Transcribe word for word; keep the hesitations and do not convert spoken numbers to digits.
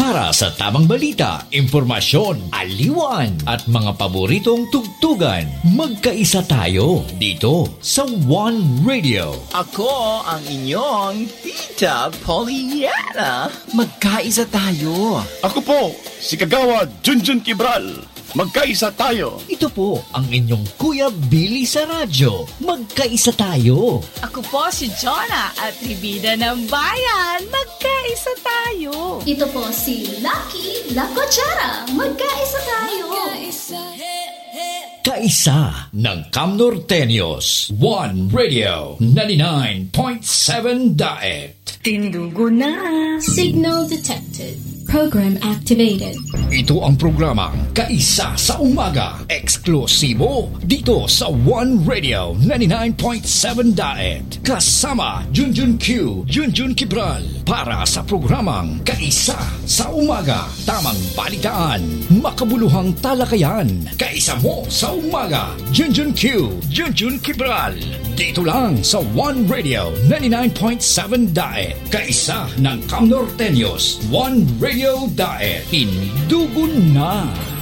Para sa tamang balita, impormasyon, aliwan, at mga paboritong tugtugan, magkaisa tayo dito sa One Radio. Ako ang inyong Tita Pollyanna. Magkaisa tayo. Ako po, si Kagawad Junjun Kibral. Magkaisa tayo. Ito po ang inyong Kuya Billy sa radyo. Magkaisa tayo. Ako po si Jonah at Tribida ng Bayan. Magkaisa tayo. Ito po si Lucky La Cuchara. Magkaisa tayo. Magkaisa. Kaisa ng Cam Norteños. One Radio ninety-nine point seven Daet. Tindugo na. Signal detected. Program activated. Ito ang programang Kaisa sa Umaga. Eksklusibo dito sa One Radio ninety-nine point seven Daet. Kasama Junjun Q, Junjun Kibral. Para sa programang Kaisa sa Umaga. Tamang balitaan, makabuluhang talakayan. Kaisa mo sa umaga. Junjun Q, Junjun Kibral. Dito lang sa One Radio ninety-nine point seven Daet. Kaisa ng Cam Norteños. One Radio Daet. Indugo na.